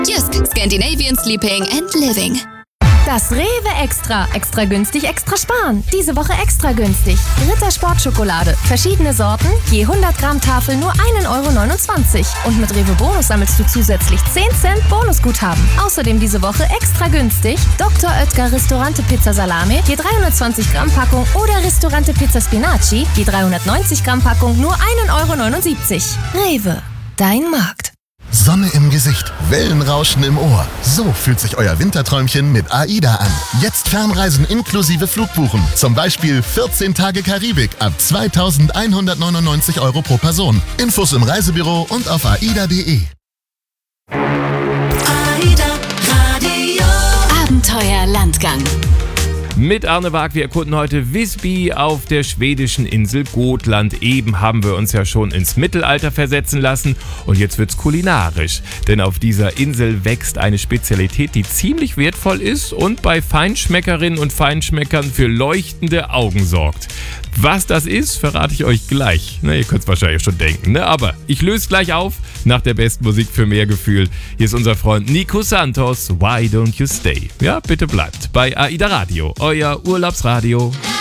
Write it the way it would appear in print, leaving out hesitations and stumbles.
Jysk, Scandinavian Sleeping and Living. Das Rewe Extra. Extra günstig, extra sparen. Diese Woche extra günstig. Ritter Sportschokolade. Verschiedene Sorten. Je 100 Gramm Tafel nur 1,29 €. Und mit Rewe Bonus sammelst du zusätzlich 10 Cent Bonusguthaben. Außerdem diese Woche extra günstig. Dr. Oetker Ristorante Pizza Salame. Je 320 Gramm Packung. Oder Ristorante Pizza Spinaci. Je 390 Gramm Packung nur 1,79 €. Rewe. Dein Markt. Sonne im Gesicht, Wellenrauschen im Ohr. So fühlt sich euer Winterträumchen mit AIDA an. Jetzt Fernreisen inklusive Flugbuchen. Zum Beispiel 14 Tage Karibik ab 2.199 € pro Person. Infos im Reisebüro und auf aida.de. AIDA Radio. Abenteuer Landgang. Mit Arne Waag, wir erkunden heute Visby auf der schwedischen Insel Gotland. Eben haben wir uns ja schon ins Mittelalter versetzen lassen und jetzt wird's kulinarisch. Denn auf dieser Insel wächst eine Spezialität, die ziemlich wertvoll ist und bei Feinschmeckerinnen und Feinschmeckern für leuchtende Augen sorgt. Was das ist, verrate ich euch gleich. Ihr könnt es wahrscheinlich schon denken, ne? Aber ich löse gleich auf nach der besten Musik für mehr Gefühl. Hier ist unser Freund Nico Santos, Why Don't You Stay? Ja, bitte bleibt bei AIDA Radio, euer Urlaubsradio.